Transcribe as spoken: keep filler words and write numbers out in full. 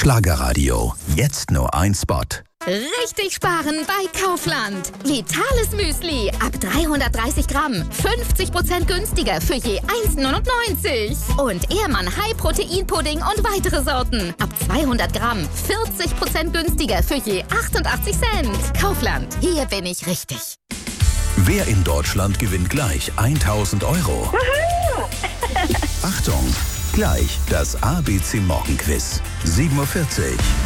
Schlagerradio. Jetzt nur ein Spot. Richtig sparen bei Kaufland. Vitales Müsli ab dreihundertdreißig Gramm. fünfzig Prozent günstiger für je eins neunundneunzig. Und Ehrmann High Protein Pudding und weitere Sorten. Ab zweihundert Gramm. vierzig Prozent günstiger für je achtundachtzig Cent. Kaufland. Hier bin ich richtig. Wer in Deutschland gewinnt gleich tausend Euro? Achtung! Gleich das A B C Morgenquiz. sieben Uhr vierzig.